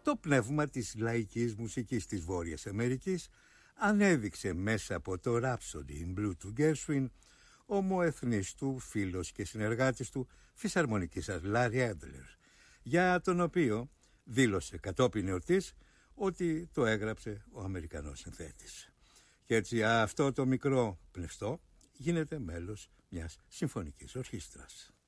το πνεύμα της λαϊκής μουσικής της Βόρειας Αμερικής ανέδειξε μέσα από το Rhapsody in Blue του Gershwin ομοεθνής του φίλος και συνεργάτης του φυσαρμονικίστας Larry Adler, για τον οποίο δήλωσε κατόπιν εορτής ότι το έγραψε ο Αμερικανός συνθέτης. Και έτσι αυτό το μικρό πνευστό γίνεται μέλος μιας συμφωνικής ορχήστρας.